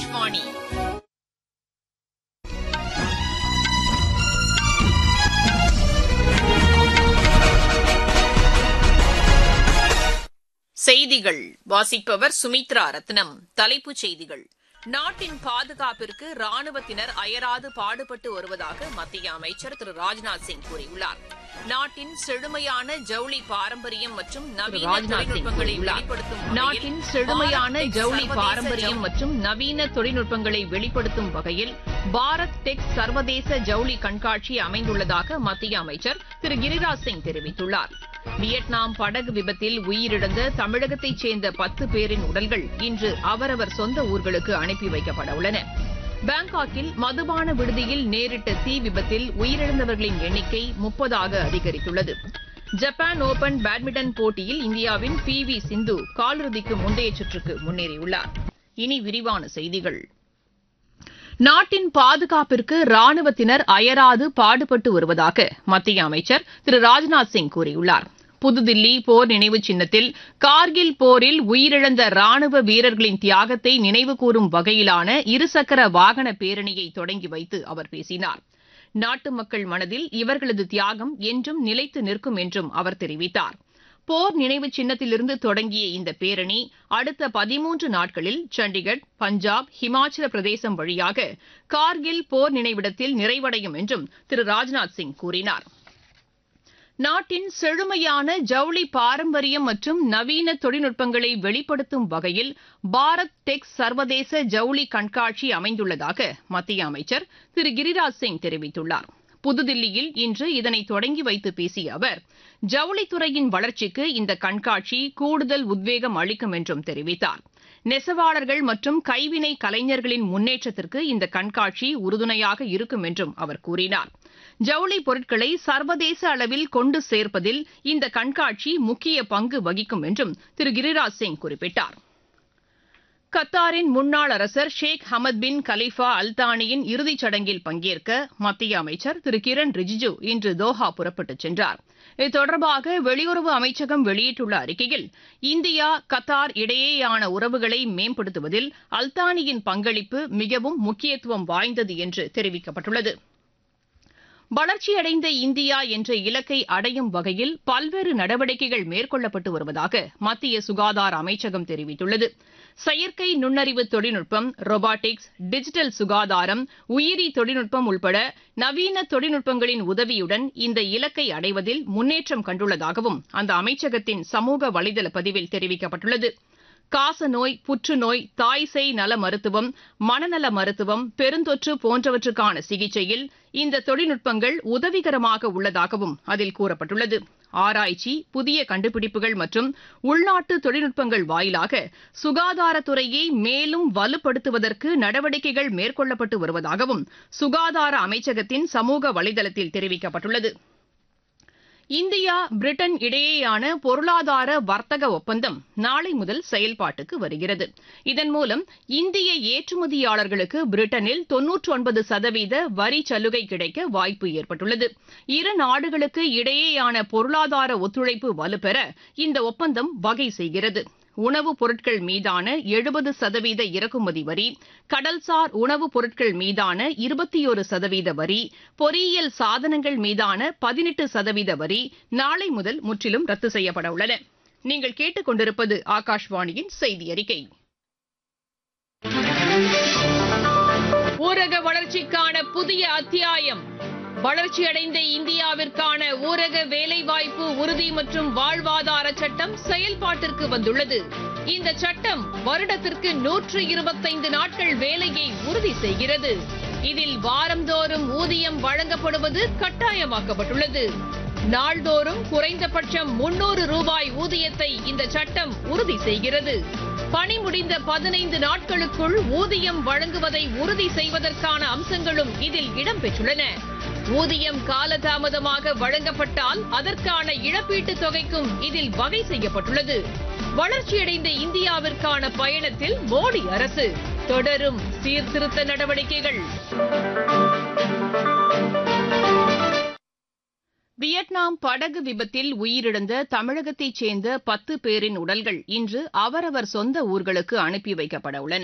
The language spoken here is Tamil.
ஆகாஷ்வாணி. செய்திகள் வாசிப்பவர் சுமித்ரா ரத்னம். தலைப்புச் செய்திகள்: நாட்டின் பாதுகாப்பிற்கு ராணுவத்தினர் அயராது பாடுபட்டு வருவதாக மத்திய அமைச்சர் திரு ராஜ்நாத் சிங் கூறியுள்ளார். நாட்டின் செழுமையான ஜவுளி பாரம்பரியம் மற்றும் நவீன தொழில்நுட்பங்களை வெளிப்படுத்தும் வகையில் பாரத் டெக்ஸ் சர்வதேச ஜவுளி கண்காட்சி அமைந்துள்ளதாக மத்திய அமைச்சர் திரு கிரிராஜ் சிங் தெரிவித்துள்ளார். வியட்நாம் படகு விபத்தில் உயிரிழந்த தமிழகத்தைச் சேர்ந்த 10 பேரின் உடல்கள் இன்று அவரவர் சொந்த ஊர்களுக்கு அனுப்பி வைக்கப்பட உள்ளன. பாங்காக்கில் மதுபான விடுதியில் நேரிட்ட தீ விபத்தில் உயிரிழந்தவர்களின் எண்ணிக்கை 30 அதிகரித்துள்ளது. ஜப்பான் ஓபன் பேட்மிண்டன் போட்டியில் இந்தியாவின் PV சிந்து காலிறுதிக்கு முந்தைய சுற்றுக்கு முன்னேறியுள்ளார். இனி விரிவான செய்திகள். நாட்டின் பாதுகாப்பிற்கு ராணுவத்தினர் அயராது பாடுபட்டு வருவதாக மத்திய அமைச்சர் திரு ராஜ்நாத் சிங் கூறியுள்ளார். புதுதில்லி போர் நினைவு சின்னத்தில் கார்கில் போரில் உயிரிழந்த ராணுவ வீரர்களின் தியாகத்தை நினைவுகூரும் வகையிலான இருசக்கர வாகன பேரணியை தொடங்கி வைத்து அவர் பேசினார். நாட்டு மக்கள் மனதில் இவர்களது தியாகம் என்றும் நிலைத்து நிற்கும் என்றும் அவர் தெரிவித்தார். போர் நினைவு சின்னத்திலிருந்து தொடங்கிய இந்த பேரணி அடுத்த 13 நாட்களில் சண்டிகர், பஞ்சாப், ஹிமாச்சல பிரதேசம் வழியாக கார்கில் போர் நினைவிடத்தில் நிறைவடையும் என்றும் திரு ராஜ்நாத் சிங் கூறினார். நாட்டின் செழுமையான ஜவுளி பாரம்பரியம் மற்றும் நவீன தொழில்நுட்பங்களை வெளிப்படுத்தும் வகையில் பாரத் டெக்ஸ் சர்வதேச ஜவுளி கண்காட்சி அமைந்துள்ளதாக மத்திய அமைச்சர் திரு கிரிராஜ் சிங் தெரிவித்துள்ளார். புதுதில்லியில் இன்று இதனை தொடங்கி வைத்து பேசிய அவர், ஜவுளித்துறையின் வளர்ச்சிக்கு இந்த கண்காட்சி கூடுதல் உத்வேகம் அளிக்கும் என்றும் தெரிவித்தார். நெசவாளர்கள் மற்றும் கைவினை கலைஞர்களின் முன்னேற்றத்திற்கு இந்த கண்காட்சி உறுதுணையாக இருக்கும் என்றும் அவர் கூறினார். ஜவுளி பொருட்களை சர்வதேச அளவில் கொண்டு சேர்ப்பதில் இந்த கண்காட்சி முக்கிய பங்கு வகிக்கும் என்றும் திரு கிரிராஜ் சிங் குறிப்பிட்டார். கத்தாரின் முன்னாள் அரசர் ஷேக் ஹமத் பின் கலீஃபா அல்தானியின் இறுதிச் சடங்கில் பங்கேற்க மத்திய அமைச்சர் திரு கிரண் ரிஜிஜு இன்று தோஹா புறப்பட்டுச் சென்றார். இது தொடர்பாக வெளியுறவு அமைச்சகம் வெளியிட்டுள்ள அறிக்கையில், இந்தியா கத்தார் இடையேயான உறவுகளை மேம்படுத்துவதில் அல்தானியின் பங்களிப்பு மிகவும் முக்கியத்துவம் வாய்ந்தது என்று தெரிவிக்கப்பட்டுள்ளது. வளர்ச்சியடைந்த இந்தியா என்ற இலக்கை அடையும் வகையில் பல்வேறு நடவடிக்கைகள் மேற்கொள்ளப்பட்டு வருவதாக மத்திய சுகாதார அமைச்சகம் தெரிவித்துள்ளது. செயற்கை நுண்ணறிவு தொழில்நுட்பம், ரோபாட்டிக்ஸ், டிஜிட்டல் சுகாதாரம், உயிரி தொழில்நுட்பம் உட்பட நவீன தொழில்நுட்பங்களின் உதவியுடன் இந்த இலக்கை அடைவதில் முன்னேற்றம் கண்டுள்ளதாகவும் அந்த அமைச்சகத்தின் சமூக வலைதள பதிவில் தெரிவிக்கப்பட்டுள்ளது. காசநோய், புற்றுநோய், தாய்சேய் நல மருத்துவம், மனநல மருத்துவம், பெருந்தொற்று போன்றவற்றுக்கான சிகிச்சையில் இந்த தொழில்நுட்பங்கள் உதவிகரமாக உள்ளதாகவும் அதில் கூறப்பட்டுள்ளது. ஆராய்ச்சி, புதிய கண்டுபிடிப்புகள் மற்றும் உள்நாட்டு தொழில்நுட்பங்கள் வாயிலாக சுகாதாரத்துறையை மேலும் வலுப்படுத்துவதற்கு நடவடிக்கைகள் மேற்கொள்ளப்பட்டு வருவதாகவும் சுகாதார அமைச்சகத்தின் சமூக வலைதளத்தில் தெரிவிக்கப்பட்டுள்ளது. இந்தியா பிரிட்டன் இடையேயான பொருளாதார வர்த்தக ஒப்பந்தம் நாளை முதல் செயல்பாட்டுக்கு வருகிறது. இதன் மூலம் இந்திய ஏற்றுமதியாளர்களுக்கு பிரிட்டனில் 99% வரி சலுகை கிடைக்க வாய்ப்பு ஏற்பட்டுள்ளது. இரு நாடுகளுக்கு இடையேயான பொருளாதார ஒத்துழைப்பு வலுப்பெற இந்த ஒப்பந்தம் வகை செய்கிறது. உணவுப் பொருட்கள் மீதான 70% இறக்குமதி வரி, கடல்சார் உணவுப் பொருட்கள் மீதான 21% வரி, பொறியியல் சாதனங்கள் மீதான 18% வரி நாளை முதல் முற்றிலும் ரத்து செய்யப்பட உள்ளன. நீங்கள் கேட்டுக் கொண்டிருப்பது ஆகாஷ்வாணியின் செய்தி அறிக்கை. ஊரக வளர்ச்சிக்கான புதிய அத்தியாயம். வளர்ச்சியடைந்த இந்தியாவிற்கான ஊரக வேலைவாய்ப்பு உறுதி மற்றும் வாழ்வாதார சட்டம் செயல்பாட்டிற்கு வந்துள்ளது. இந்த சட்டம் வருடத்திற்கு 125 நாட்கள் வேலையை உறுதி செய்கிறது. இதில் வாரந்தோறும் ஊதியம் வழங்கப்படுவது கட்டாயமாக்கப்பட்டுள்ளது. நாள்தோறும் குறைந்தபட்சம் 300 ரூபாய் ஊதியத்தை இந்த சட்டம் உறுதி செய்கிறது. பணி முடிந்த 15 நாட்களுக்குள் ஊதியம் வழங்குவதை உறுதி செய்வதற்கான அம்சங்களும் இதில் இடம்பெற்றுள்ளன. ஊதியம் காலதாமதமாக வழங்கப்பட்டால் அதற்கான இழப்பீட்டுத் தொகைக்கும் இதில் வகை செய்யப்பட்டுள்ளது. வளர்ச்சியடைந்த இந்தியாவிற்கான பயணத்தில் மோடி அரசு தொடரும் சீர்திருத்த நடவடிக்கைகள். வியட்நாம் படகு விபத்தில் உயிரிழந்த தமிழகத்தைச் சேர்ந்த 10 பேரின் உடல்கள் இன்று அவரவர் சொந்த ஊர்களுக்கு அனுப்பி வைக்கப்பட உள்ளன.